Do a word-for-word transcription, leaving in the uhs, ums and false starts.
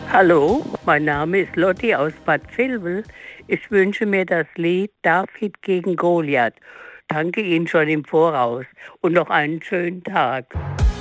Hallo, mein Name ist Lotti aus Bad Vilbel. Ich wünsche mir das Lied David gegen Goliath. Danke Ihnen schon im Voraus und noch einen schönen Tag.